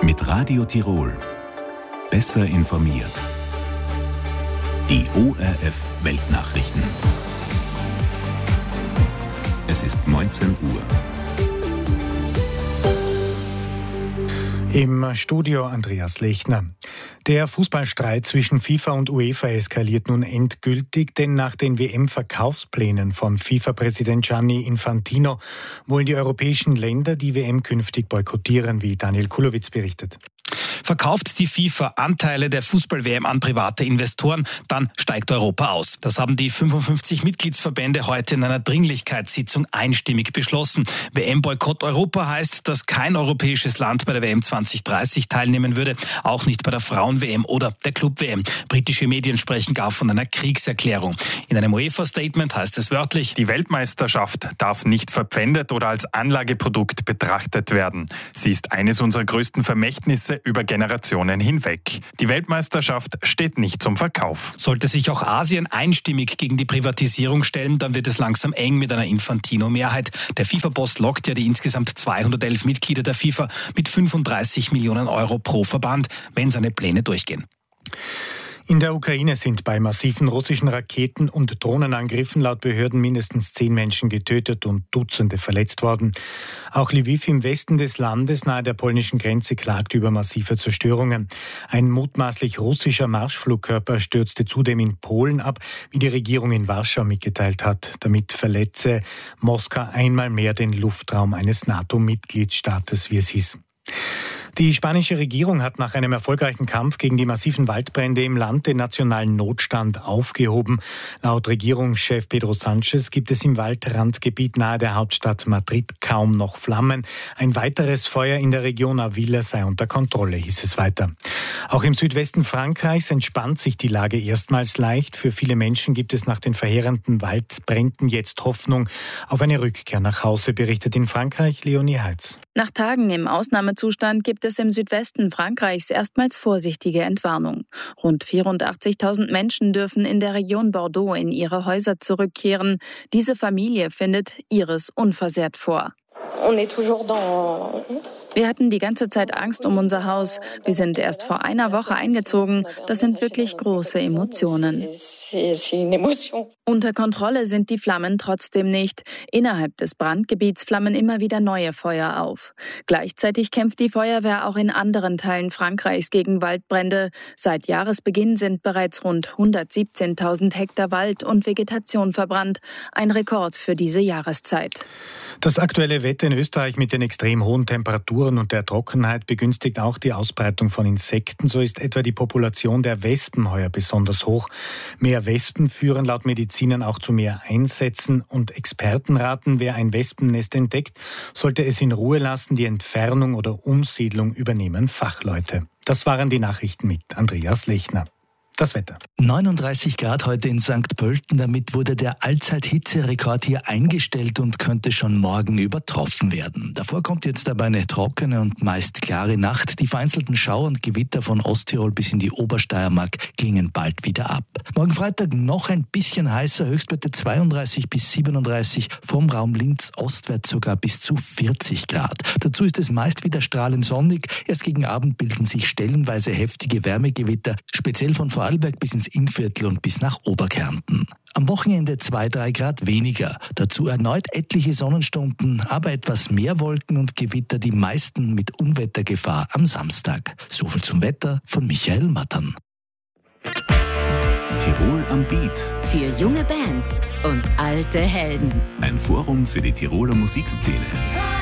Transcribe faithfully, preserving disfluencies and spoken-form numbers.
Mit Radio Tirol. Besser informiert. Die O R F Weltnachrichten. Es ist neunzehn Uhr. Im Studio Andreas Lechner. Der Fußballstreit zwischen FIFA und UEFA eskaliert nun endgültig, denn nach den W M-Verkaufsplänen von FIFA-Präsident Gianni Infantino wollen die europäischen Länder die W M künftig boykottieren, wie Daniel Kulowitz berichtet. Verkauft die FIFA Anteile der Fußball-W M an private Investoren, dann steigt Europa aus. Das haben die fünfundfünfzig Mitgliedsverbände heute in einer Dringlichkeitssitzung einstimmig beschlossen. W M-Boykott Europa heißt, dass kein europäisches Land bei der W M zwanzig dreißig teilnehmen würde, auch nicht bei der Frauen-W M oder der Club-W M. Britische Medien sprechen gar von einer Kriegserklärung. In einem UEFA-Statement heißt es wörtlich: Die Weltmeisterschaft darf nicht verpfändet oder als Anlageprodukt betrachtet werden. Sie ist eines unserer größten Vermächtnisse über Generationen hinweg. Die Weltmeisterschaft steht nicht zum Verkauf. Sollte sich auch Asien einstimmig gegen die Privatisierung stellen, dann wird es langsam eng mit einer Infantino-Mehrheit. Der FIFA-Boss lockt ja die insgesamt zweihundertelf Mitglieder der FIFA mit fünfunddreißig Millionen Euro pro Verband, wenn seine Pläne durchgehen. In der Ukraine sind bei massiven russischen Raketen- und Drohnenangriffen laut Behörden mindestens zehn Menschen getötet und Dutzende verletzt worden. Auch Lviv im Westen des Landes nahe der polnischen Grenze klagt über massive Zerstörungen. Ein mutmaßlich russischer Marschflugkörper stürzte zudem in Polen ab, wie die Regierung in Warschau mitgeteilt hat. Damit verletze Moskau einmal mehr den Luftraum eines NATO-Mitgliedstaates, wie es hieß. Die spanische Regierung hat nach einem erfolgreichen Kampf gegen die massiven Waldbrände im Land den nationalen Notstand aufgehoben. Laut Regierungschef Pedro Sánchez gibt es im Waldrandgebiet nahe der Hauptstadt Madrid kaum noch Flammen. Ein weiteres Feuer in der Region Avila sei unter Kontrolle, hieß es weiter. Auch im Südwesten Frankreichs entspannt sich die Lage erstmals leicht. Für viele Menschen gibt es nach den verheerenden Waldbränden jetzt Hoffnung auf eine Rückkehr nach Hause, berichtet in Frankreich Leonie Heitz. Nach Tagen im Ausnahmezustand gibt es im Südwesten Frankreichs erstmals vorsichtige Entwarnung. Rund vierundachtzigtausend Menschen dürfen in der Region Bordeaux in ihre Häuser zurückkehren. Diese Familie findet ihres unversehrt vor. Wir hatten die ganze Zeit Angst um unser Haus. Wir sind erst vor einer Woche eingezogen. Das sind wirklich große Emotionen. Unter Kontrolle sind die Flammen trotzdem nicht. Innerhalb des Brandgebiets flammen immer wieder neue Feuer auf. Gleichzeitig kämpft die Feuerwehr auch in anderen Teilen Frankreichs gegen Waldbrände. Seit Jahresbeginn sind bereits rund hundertsiebzehntausend Hektar Wald und Vegetation verbrannt. Ein Rekord für diese Jahreszeit. Das aktuelle Wetter in Österreich mit den extrem hohen Temperaturen und der Trockenheit begünstigt auch die Ausbreitung von Insekten. So ist etwa die Population der Wespen heuer besonders hoch. Mehr Wespen führen laut Medizinern auch zu mehr Einsätzen und Experten raten, wer ein Wespennest entdeckt, sollte es in Ruhe lassen. Die Entfernung oder Umsiedlung übernehmen Fachleute. Das waren die Nachrichten mit Andreas Lechner. Das Wetter. neununddreißig Grad heute in Sankt Pölten. Damit wurde der Allzeit-Hitzerekord hier eingestellt und könnte schon morgen übertroffen werden. Davor kommt jetzt aber eine trockene und meist klare Nacht. Die vereinzelten Schauer und Gewitter von Osttirol bis in die Obersteiermark klingen bald wieder ab. Morgen Freitag noch ein bisschen heißer, Höchstwerte zweiunddreißig bis siebenunddreißig, vom Raum Linz ostwärts sogar bis zu vierzig Grad. Dazu ist es meist wieder strahlend sonnig. Erst gegen Abend bilden sich stellenweise heftige Wärmegewitter, speziell von Vorarlberg bis ins Innviertel und bis nach Oberkärnten. Am Wochenende zwei bis drei Grad weniger. Dazu erneut etliche Sonnenstunden, aber etwas mehr Wolken und Gewitter, die meisten mit Unwettergefahr am Samstag. Soviel zum Wetter von Michael Mattern. Tirol am Beat. Für junge Bands und alte Helden. Ein Forum für die Tiroler Musikszene.